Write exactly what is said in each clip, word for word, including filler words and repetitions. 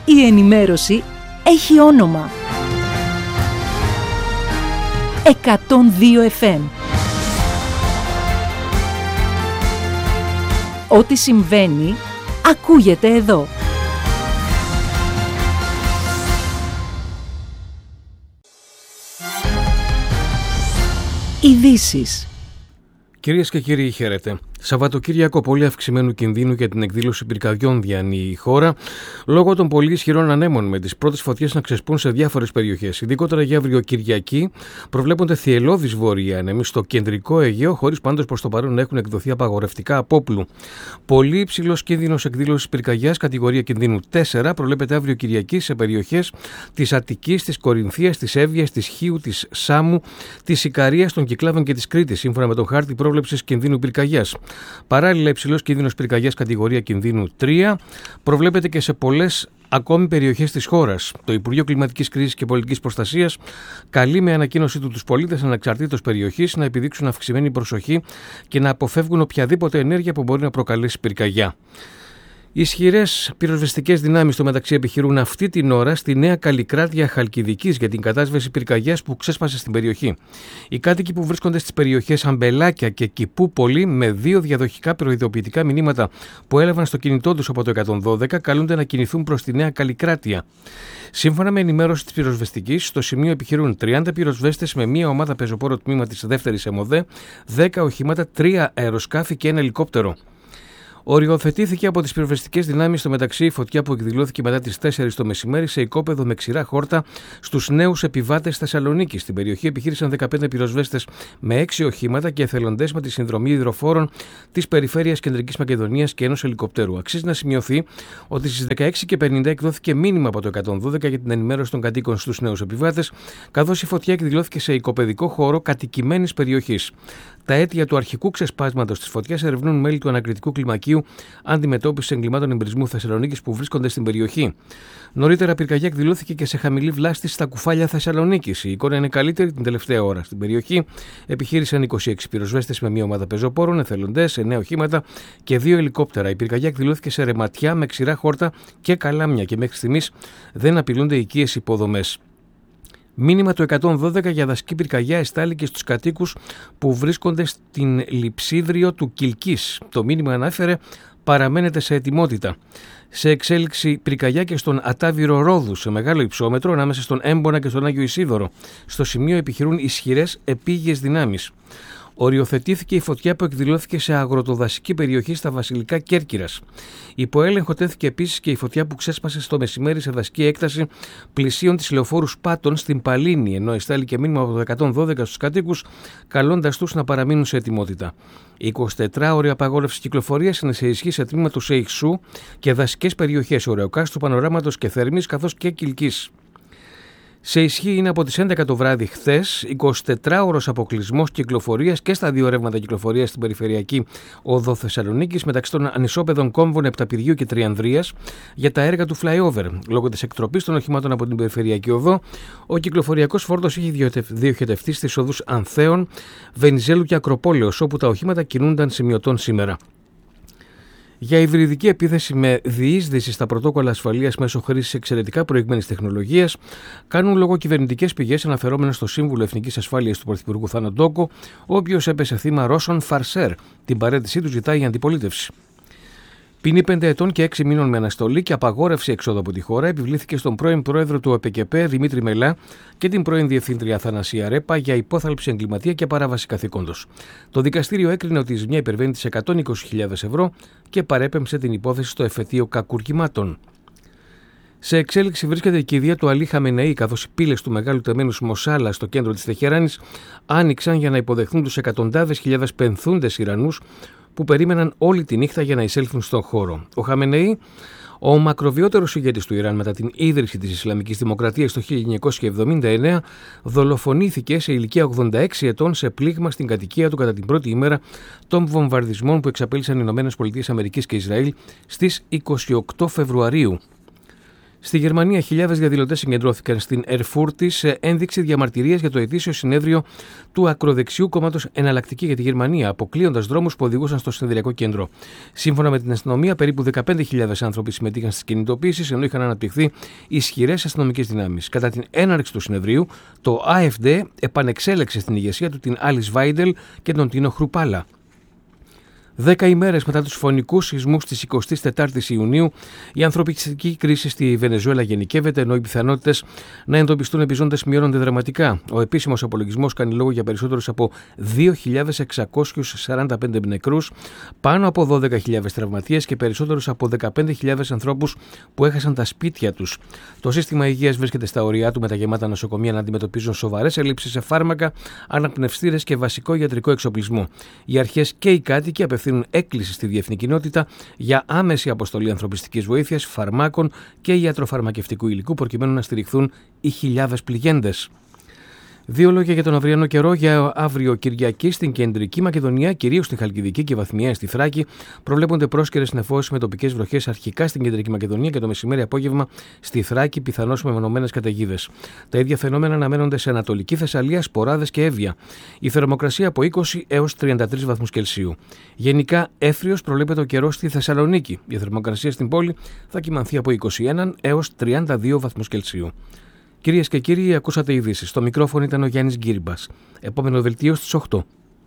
Η ενημέρωση έχει όνομα. εκατόν δύο εφ εμ. Ό,τι συμβαίνει, ακούγεται εδώ. Ειδήσεις. Κυρίες και κύριοι, χαίρετε. Σαββατοκύριακο πολύ αυξημένου κινδύνου για την εκδήλωση πυρκαγιών διανύει η χώρα, λόγω των πολύ ισχυρών ανέμων με τις πρώτες φωτιές να ξεσπούν σε διάφορες περιοχές. Ειδικότερα για αύριο Κυριακή προβλέπονται θυελλώδεις βόρειοι άνεμοι στο κεντρικό Αιγαίο, χωρίς πάντως προς το παρόν να έχουν εκδοθεί απαγορευτικά απόπλου. Πολύ υψηλός κίνδυνος εκδήλωσης πυρκαγιάς, κατηγορία κινδύνου τέσσερα, προβλέπεται αύριο Κυριακή σε περιοχές της Αττικής, της Κορινθίας, της Εύβοιας, της Χίου, της Σάμου, της Ικαρίας, των Κυκλάδων και της Κρήτης, σύμφωνα με τον χάρτη πρόβλεψης κινδύνου πυρκαγιάς. Παράλληλα, υψηλός κίνδυνος πυρκαγιάς κατηγορία κινδύνου τρία προβλέπεται και σε πολλές ακόμη περιοχές της χώρας. Το Υπουργείο Κλιματικής Κρίσης και Πολιτικής Προστασίας καλεί με ανακοίνωσή του τους πολίτες ανεξαρτήτως περιοχής να επιδείξουν αυξημένη προσοχή και να αποφεύγουν οποιαδήποτε ενέργεια που μπορεί να προκαλέσει πυρκαγιά. Ισχυρές πυροσβεστικές δυνάμεις στο μεταξύ επιχειρούν αυτή την ώρα στη Νέα Καλλικράτεια Χαλκιδικής για την κατάσβεση πυρκαγιάς που ξέσπασε στην περιοχή. Οι κάτοικοι που βρίσκονται στις περιοχές Αμπελάκια και Κηπούπολη με δύο διαδοχικά προειδοποιητικά μηνύματα που έλαβαν στο κινητό τους από το εκατόν δώδεκα καλούνται να κινηθούν προς τη Νέα Καλλικράτεια. Σύμφωνα με ενημέρωση της πυροσβεστικής, στο σημείο επιχειρούν τριάντα πυροσβέστες με μία ομάδα πεζοπόρο τμήμα της δεύτερης ΕΜΟΔΕ, δέκα οχήματα, τρία αεροσκάφη και ένα ελικόπτερο. Οριοθετήθηκε από τις πυροσβεστικές δυνάμεις στο μεταξύ η φωτιά που εκδηλώθηκε μετά τις τέσσερις το μεσημέρι σε οικόπεδο με ξηρά χόρτα στους νέους επιβάτες Θεσσαλονίκης. Στην περιοχή επιχείρησαν δεκαπέντε πυροσβέστες με έξι οχήματα και εθελοντές με τη συνδρομή υδροφόρων της Περιφέρειας Κεντρικής Μακεδονίας και ενός ελικοπτέρου. Αξίζει να σημειωθεί ότι στις δεκαέξι και πενήντα εκδόθηκε μήνυμα από το εκατόν δώδεκα για την ενημέρωση των κατοίκων στους νέους επιβάτες, καθώς η φωτιά εκδηλώθηκε σε οικοπεδικό χώρο κατοικημένης περιοχής. Τα αίτια του αρχικού ξεσπάσματος της φωτιάς ερευνούν μέλη του ανακριτικού κλιμακίου αντιμετώπισης εγκλημάτων εμπρισμού Θεσσαλονίκης που βρίσκονται στην περιοχή. Νωρίτερα, πυρκαγιά εκδηλώθηκε και σε χαμηλή βλάστηση στα Κουφάλια Θεσσαλονίκης. Η εικόνα είναι καλύτερη την τελευταία ώρα. Στην περιοχή επιχείρησαν είκοσι έξι πυροσβέστες με μία ομάδα πεζοπόρων, εθελοντές, εννέα οχήματα και δύο ελικόπτερα. Η πυρκαγιά εκδηλώθηκε σε ρεματιά με ξηρά χόρτα και καλάμια και μέχρι στιγμής δεν απειλούνται οικίες υποδομές. Μήνυμα του εκατόν δώδεκα για δασική πυρκαγιά εστάληκε στους κατοίκους που βρίσκονται στην λειψίδριο του Κιλκής. Το μήνυμα ανάφερε παραμένεται σε ετοιμότητα. Σε εξέλιξη πυρκαγιά και στον Ατάβυρο Ρόδου, σε μεγάλο υψόμετρο ανάμεσα στον Έμπονα και στον Άγιο Ισίδωρο. Στο σημείο επιχειρούν ισχυρές επίγειες δυνάμεις. Οριοθετήθηκε η φωτιά που εκδηλώθηκε σε αγροτοδασική περιοχή στα Βασιλικά Κέρκυρας. Υπό έλεγχο τέθηκε επίσης και η φωτιά που ξέσπασε στο μεσημέρι σε δασική έκταση πλησίων της λεωφόρου Σπάτων στην Παλίνη, ενώ εστάλει και μήνυμα από το εκατόν δώδεκα στους κατοίκους, καλώντας τους να παραμείνουν σε ετοιμότητα. Η εικοσιτετράωρη απαγόρευση κυκλοφορίας είναι σε ισχύ σε τμήμα του Σεϊχσού και δασικές περιοχές Ωρεοκάστου, Πανοράματος και Θερμής, καθώς και Κιλκής. Σε ισχύ είναι από τις έντεκα το βράδυ χθες εικοσιτετράωρος αποκλεισμός κυκλοφορίας και στα δύο ρεύματα κυκλοφορίας στην περιφερειακή οδό Θεσσαλονίκης μεταξύ των ανισόπεδων κόμβων Επταπηδιού και Τριανδρίας για τα έργα του flyover. Λόγω της εκτροπής των οχημάτων από την περιφερειακή οδό, ο κυκλοφοριακός φόρτος είχε διοχετευτεί στις οδούς Ανθέων, Βενιζέλου και Ακροπόλεως, όπου τα οχήματα κινούνταν σημειωτών σήμερα. Για υβριδική επίθεση με διείσδυση στα πρωτόκολλα ασφαλείας μέσω χρήσης εξαιρετικά προηγμένης τεχνολογίας, κάνουν λόγο κυβερνητικές πηγές αναφερόμενες στο Σύμβουλο Εθνικής Ασφάλειας του Πρωθυπουργού Θάνο Ντόκο, ο οποίος έπεσε θύμα Ρώσων φαρσέρ. Την παραίτησή του ζητάει η αντιπολίτευση. Ποινή πέντε ετών και έξι μήνων με αναστολή και απαγόρευση εξόδου από τη χώρα επιβλήθηκε στον πρώην πρόεδρο του ΕΠΚΕ Δημήτρη Μελά και την πρώην διευθύντρια Αθανασία Ρέπα για υπόθαλψη εγκληματία και παράβαση καθηκόντος. Το δικαστήριο έκρινε ότι η ζημιά υπερβαίνει τις εκατόν είκοσι χιλιάδες ευρώ και παρέπεμψε την υπόθεση στο εφετείο κακουργημάτων. Σε εξέλιξη βρίσκεται η κηδεία του Αλή Χαμενεή, καθώς οι πύλες του μεγάλου τεμένου Μοσάλα στο κέντρο της Τεχεράνης άνοιξαν για να υποδεχθούν τους εκατοντάδες χιλιάδες πενθούντες Ιρανούς που περίμεναν όλη τη νύχτα για να εισέλθουν στον χώρο. Ο Χαμενεή, ο μακροβιότερος ηγέτης του Ιράν μετά την ίδρυση της Ισλαμικής Δημοκρατίας το χίλια εννιακόσια εβδομήντα εννέα, δολοφονήθηκε σε ηλικία ογδόντα έξι ετών σε πλήγμα στην κατοικία του κατά την πρώτη ημέρα των βομβαρδισμών που εξαπέλυσαν οι ΗΠΑ και Ισραήλ στις είκοσι οκτώ Φεβρουαρίου. Στη Γερμανία, χιλιάδες διαδηλωτές συγκεντρώθηκαν στην Ερφούρτη σε ένδειξη διαμαρτυρίας για το ετήσιο συνέδριο του ακροδεξιού κόμματος Εναλλακτική για τη Γερμανία, αποκλείοντας δρόμους που οδηγούσαν στο συνεδριακό κέντρο. Σύμφωνα με την αστυνομία, περίπου δεκαπέντε χιλιάδες άνθρωποι συμμετείχαν στις κινητοποίησεις, ενώ είχαν αναπτυχθεί ισχυρές αστυνομικές δυνάμεις. Κατά την έναρξη του συνεδρίου, το AfD επανεξέλεξε στην ηγεσία του την Alice Weidel και τον Τίνο Χρουπάλα. Δέκα ημέρες μετά τους φωνικούς σεισμούς της εικοστής τετάρτης Ιουνίου, η ανθρωπιστική κρίση στη Βενεζουέλα γενικεύεται, ενώ οι πιθανότητες να εντοπιστούν επιζώντες μειώνονται δραματικά. Ο επίσημος απολογισμός κάνει λόγο για περισσότερους από δύο χιλιάδες εξακόσιους σαράντα πέντε νεκρούς, πάνω από δώδεκα χιλιάδες τραυματίες και περισσότερους από δεκαπέντε χιλιάδες ανθρώπους που έχασαν τα σπίτια τους. Το σύστημα υγείας βρίσκεται στα ωριά του, με τα γεμάτα νοσοκομεία να αντιμετωπίζουν σοβαρές ελλείψεις σε φάρμακα, αναπνευστήρες και βασικό ιατρικό εξοπλισμό. Οι αρχές και οι κάτοικοι απευθύνουν έκκληση στη διεθνή κοινότητα για άμεση αποστολή ανθρωπιστικής βοήθειας, φαρμάκων και ιατροφαρμακευτικού υλικού, προκειμένου να στηριχθούν οι χιλιάδες πληγέντες. Δύο λόγια για τον αυριανό καιρό. Για αύριο Κυριακή στην Κεντρική Μακεδονία, κυρίως στη Χαλκιδική και βαθμιαία στη Θράκη, προβλέπονται πρόσκαιρες νεφώσεις με τοπικές βροχές αρχικά στην Κεντρική Μακεδονία και το μεσημέρι-απόγευμα στη Θράκη, πιθανώς με μεμονωμένες καταιγίδες. Τα ίδια φαινόμενα αναμένονται σε Ανατολική Θεσσαλία, Σποράδες και Εύβοια. Η θερμοκρασία από είκοσι έως τριάντα τρεις βαθμούς Κελσίου. Γενικά, εύθριος προβλέπεται ο καιρός στη Θεσσαλονίκη. Η θερμοκρασία στην πόλη θα κυμανθεί από είκοσι ένα έως τριάντα δύο βαθμούς Κελσίου. Κυρίες και κύριοι, ακούσατε ειδήσεις. Στο μικρόφωνο ήταν ο Γιάννης Γκίρμπας. Επόμενο δελτίο στις οκτώ.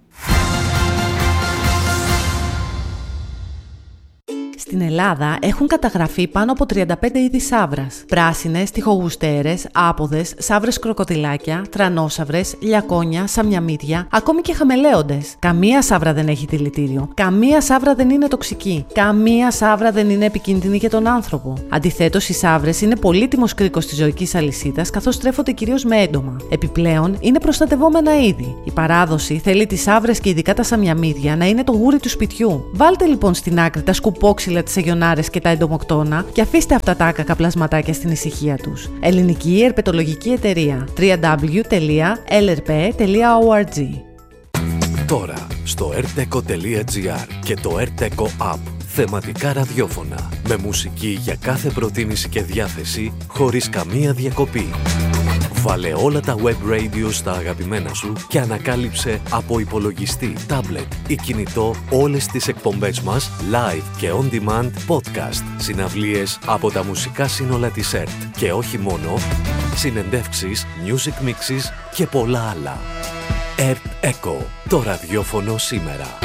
Στην Ελλάδα έχουν καταγραφεί πάνω από τριάντα πέντε είδη σαύρας. Πράσινες, τοιχογουστέρες, άποδες, σαύρες κροκοδιλάκια, τρανόσαυρες, λιακόνια, σαμιαμύτια, ακόμη και χαμελέοντες. Καμία σαύρα δεν έχει δηλητήριο. Καμία σαύρα δεν είναι τοξική. Καμία σαύρα δεν είναι επικίνδυνη για τον άνθρωπο. Αντιθέτως, οι σαύρες είναι πολύτιμος κρίκος της ζωικής αλυσίδας, καθώς τρέφονται κυρίως με έντομα. Επιπλέον, είναι προστατευόμενα είδη. Η παράδοση θέλει τις σαύρες και ειδικά τα σαμιαμύδια να είναι το γούρι του σπιτιού. Βάλτε λοιπόν στην άκρη τα σκουπόξυλα, τις αγιονάρες και τα εντομοκτώνα και αφήστε αυτά τα άκακα πλασματάκια στην ησυχία τους. Ελληνική Ερπετολογική Εταιρεία. double-u double-u double-u τελεία ελ ερ πι τελεία org. Τώρα στο erteco τελεία gr και το Erteco App. Θεματικά ραδιόφωνα με μουσική για κάθε προτίμηση και διάθεση, χωρίς καμία διακοπή. Βάλε όλα τα web radio στα αγαπημένα σου και ανακάλυψε από υπολογιστή, tablet ή κινητό όλες τις εκπομπές μας live και on demand podcast, συναυλίες από τα μουσικά σύνολα της ΕΡΤ και όχι μόνο, συνεντεύξεις, music mixes και πολλά άλλα. Erteco, το ραδιόφωνο σήμερα.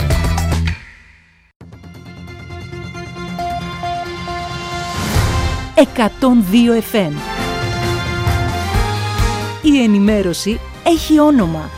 εκατόν δύο εφ εμ. Η ενημέρωση έχει όνομα.